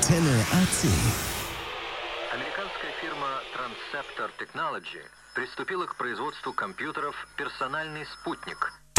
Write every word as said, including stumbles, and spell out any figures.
Antenne A C. Американская фирма Transceptor Technology приступила к производству компьютеров «Персональный спутник»,